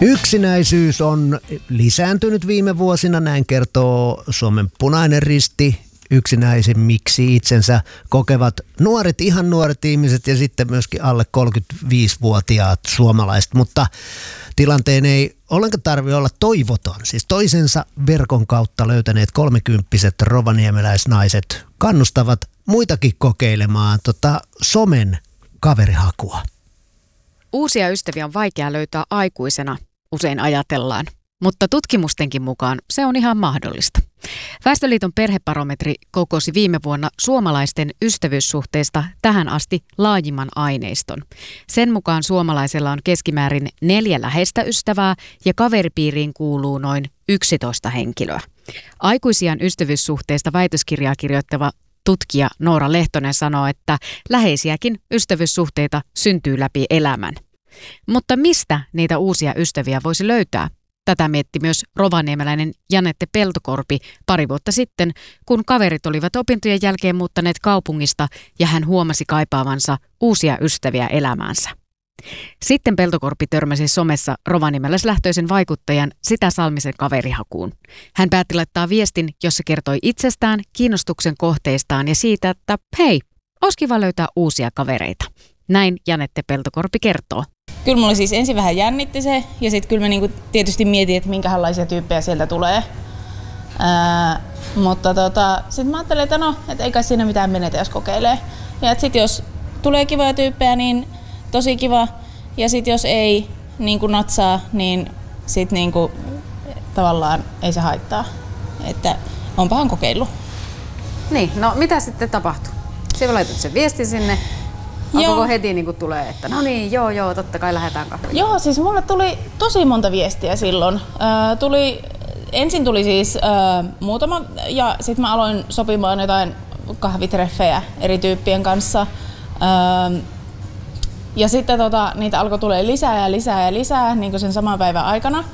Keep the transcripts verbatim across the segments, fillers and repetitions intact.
Yksinäisyys on lisääntynyt viime vuosina, näin kertoo Suomen Punainen Risti. Yksinäisimmiksi itsensä kokevat nuoret, ihan nuoret ihmiset ja sitten myöskin alle kolmekymmentäviisivuotiaat suomalaiset, mutta tilanteen ei ollenkaan tarvitse olla toivoton. Siis toisensa verkon kautta löytäneet kolmekymppiset rovaniemeläisnaiset kannustavat muitakin kokeilemaan tota somen kaverihakua. Uusia ystäviä on vaikea löytää aikuisena, usein ajatellaan, mutta tutkimustenkin mukaan se on ihan mahdollista. Väestöliiton perhebarometri kokosi viime vuonna suomalaisten ystävyyssuhteista tähän asti laajimman aineiston. Sen mukaan suomalaisella on keskimäärin neljä läheistä ystävää ja kaveripiiriin kuuluu noin yksitoista henkilöä. Aikuisian ystävyyssuhteista väitöskirjaa kirjoittava tutkija Noora Lehtonen sanoo, että läheisiäkin ystävyyssuhteita syntyy läpi elämän. Mutta mistä niitä uusia ystäviä voisi löytää? Tätä mietti myös rovaniemeläinen Janette Peltokorpi pari vuotta sitten, kun kaverit olivat opintojen jälkeen muuttaneet kaupungista ja hän huomasi kaipaavansa uusia ystäviä elämäänsä. Sitten Peltokorpi törmäsi somessa rovaniemeläislähtöisen vaikuttajan Sitä Salmisen kaverihakuun. Hän päätti laittaa viestin, jossa kertoi itsestään, kiinnostuksen kohteistaan ja siitä, että hei, olisi kiva löytää uusia kavereita. Näin Janette Peltokorpi kertoo. Kyllä mulla siis ensin vähän jännitti se ja sitten kyllä mä niinku tietysti mietin, että minkälaisia tyyppejä sieltä tulee. Ää, mutta tota, sitten mä ajattelin, että no, et ei kai siinä mitään menetä, jos kokeilee. Ja sitten jos tulee kivoja tyyppejä, niin tosi kiva. Ja sitten jos ei niin kuin natsaa, niin sitten niin kuin, tavallaan ei se haittaa. Että onpahan kokeillut. Niin, no mitä sitten tapahtuu? Siellä laitat sen viestin sinne. Alkoiko heti niin kuin tulee, että no niin, joo, joo, totta kai lähdetään kahville? Joo, siis mulle tuli tosi monta viestiä silloin. Äh, tuli, ensin tuli siis äh, muutama ja sitten mä aloin sopimaan jotain kahvitreffejä eri tyyppien kanssa. Äh, ja sitten tota, niitä alkoi tulee lisää ja lisää ja lisää niin kuin sen saman päivän aikana.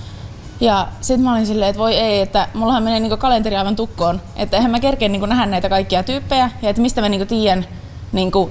Ja sitten mä olin silleen, että voi ei, että mullahan menee niin kuin kalenteri aivan tukkoon. Että eihän mä kerkeä niin kuin nähdä näitä kaikkia tyyppejä ja että mistä mä niin kuin tiedän, niin kuin